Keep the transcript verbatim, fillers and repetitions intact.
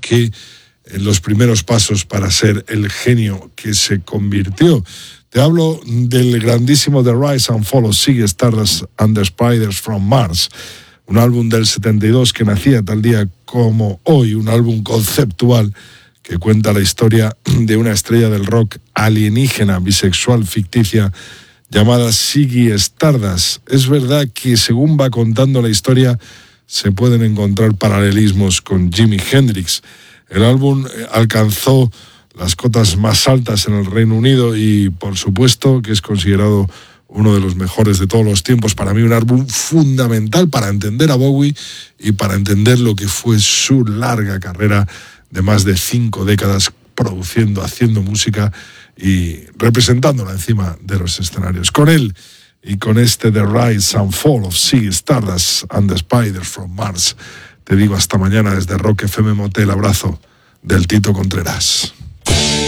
que en los primeros pasos para ser el genio que se convirtió. Te hablo del grandísimo The Rise and Fall of Ziggy Stardust and the Spiders from Mars, un álbum del setenta y dos que nacía tal día como hoy, un álbum conceptual que cuenta la historia de una estrella del rock alienígena, bisexual, ficticia, llamada Ziggy Stardust. Es verdad que según va contando la historia se pueden encontrar paralelismos con Jimi Hendrix. El álbum alcanzó las cotas más altas en el Reino Unido y por supuesto que es considerado uno de los mejores de todos los tiempos. Para mí un álbum fundamental para entender a Bowie y para entender lo que fue su larga carrera de más de cinco décadas produciendo, haciendo música y representándola encima de los escenarios. Con él y con este The Rise and Fall of Ziggy Stardust and the Spiders from Mars, te digo hasta mañana desde Rock F M Motel. Abrazo del Tito Contreras.